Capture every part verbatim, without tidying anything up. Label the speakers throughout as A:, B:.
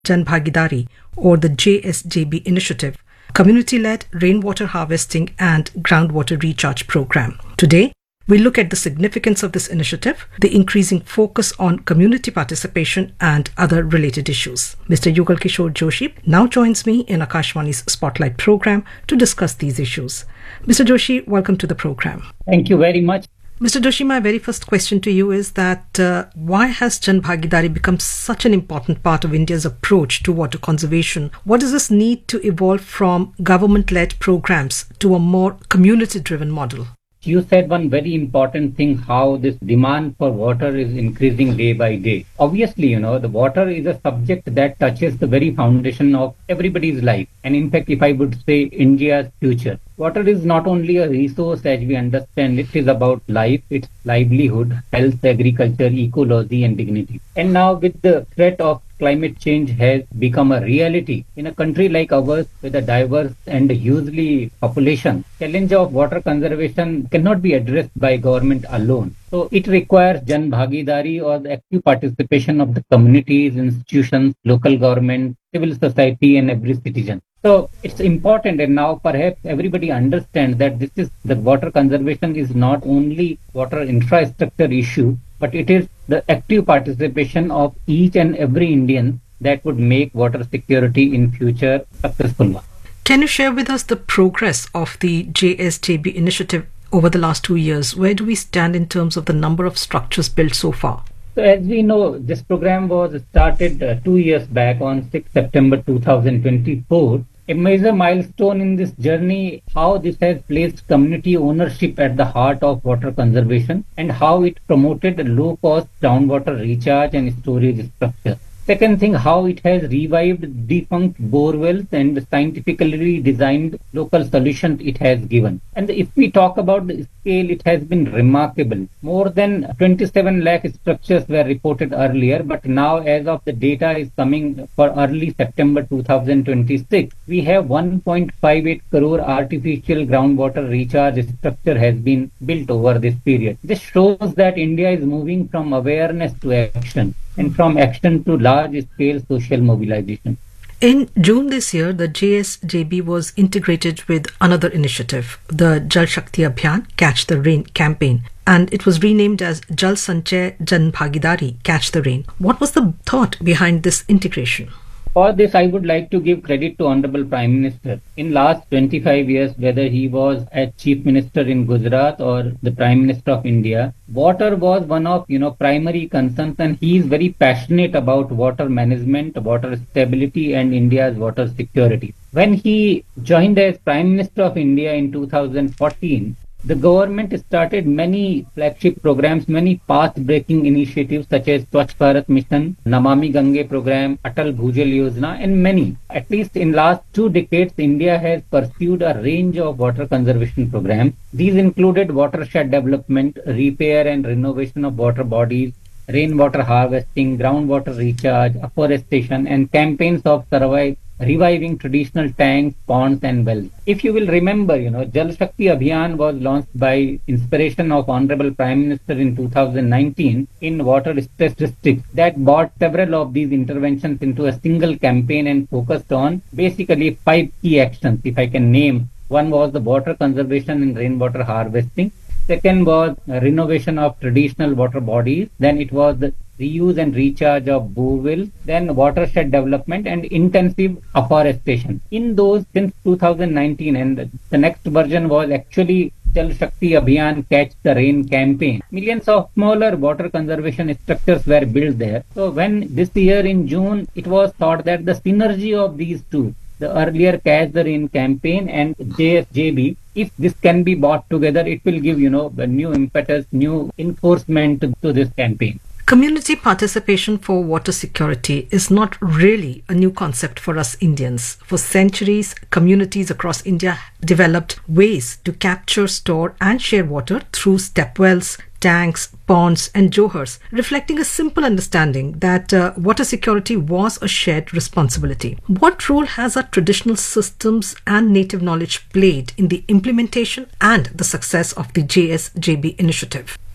A: Jan Bhagidari, or the J S J B initiative, community-led rainwater harvesting and groundwater recharge program. Today, we look at the significance of this initiative, the increasing focus on community participation and other related issues. Mister Yugal Kishore Joshi now joins me in Akashvani's Spotlight program to discuss these issues. Mister Joshi, welcome to the program.
B: Thank you very much.
A: Mister Joshi, my very first question to you is that uh, why has Jan Bhagidari become such an important part of India's approach to water conservation? What does this need to evolve from government-led programs to a more community-driven model?
B: You said one very important thing, how this demand for water is increasing day by day. Obviously, you know, the water is a subject that touches the very foundation of everybody's life. And in fact, if I would say India's future, water is not only a resource as we understand, it is about life, its livelihood, health, agriculture, ecology and dignity. And now with the threat of climate change has become a reality in a country like ours with a diverse and hugely population, challenge of water conservation cannot be addressed by government alone. So it requires Jan Bhagidari or the active participation of the communities, institutions, local government, civil society and every citizen. So it's important, and now perhaps everybody understands that this is the water conservation is not only water infrastructure issue, but it is the active participation of each and every Indian that would make water security in future successful.
A: Can you share with us the progress of the J S J B initiative over the last two years? Where do we stand in terms of the number of structures built so far?
B: So as we know, this program was started uh, two years back on sixth September two thousand twenty-four. A major milestone in this journey, how this has placed community ownership at the heart of water conservation and how it promoted low-cost groundwater recharge and storage structure. Second thing, how it has revived defunct bore wells and scientifically designed local solutions it has given. And if we talk about the scale, it has been remarkable. More than twenty-seven lakh structures were reported earlier, but now as of the data is coming for early September two thousand twenty-six, we have one point five eight crore artificial groundwater recharge structure has been built over this period. This shows that India is moving from awareness to action, and from action to large-scale social mobilization.
A: In June this year, the J S J B was integrated with another initiative, the Jal Shakti Abhiyan Catch the Rain campaign, and it was renamed as Jal Sanchay Jan Bhagidari Catch the Rain. What was the thought behind this integration?
B: For this, I would like to give credit to Honorable Prime Minister. In last twenty-five years, whether he was as Chief Minister in Gujarat or the Prime Minister of India, water was one of, you know, primary concerns, and he is very passionate about water management, water stability and India's water security. When he joined as Prime Minister of India in two thousand fourteen, the government started many flagship programs, many path-breaking initiatives such as Swachh Bharat Mission, Namami Gange program, Atal Bhujal Yojana, and many. At least in last two decades, India has pursued a range of water conservation programs. These included watershed development, repair and renovation of water bodies, rainwater harvesting, groundwater recharge, afforestation, and campaigns of survive reviving traditional tanks, ponds and wells. If you will remember, you know, Jal Shakti Abhiyan was launched by inspiration of Honorable Prime Minister in two thousand nineteen in water-stressed districts that brought several of these interventions into a single campaign and focused on basically five key actions, if I can name. One was the water conservation and rainwater harvesting. Second was renovation of traditional water bodies. Then it was the reuse and recharge of borewells, then watershed development and intensive afforestation. In those, since two thousand nineteen, and the next version was actually Jal Shakti Abhiyan Catch the Rain campaign, millions of smaller water conservation structures were built there. So when this year in June, it was thought that the synergy of these two, the earlier Catch the Rain campaign and J S J B, if this can be brought together, it will give, you know, a new impetus, new enforcement to, to this campaign.
A: Community participation for water security is not really a new concept for us Indians. For centuries, communities across India developed ways to capture, store and share water through step wells, tanks, ponds and johars, reflecting a simple understanding that uh, water security was a shared responsibility. What role has our traditional systems and native knowledge played in the implementation and the success of the J S J B initiative?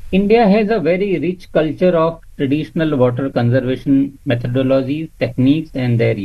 B: India has a very rich culture of traditional water conservation methodologies, techniques, and their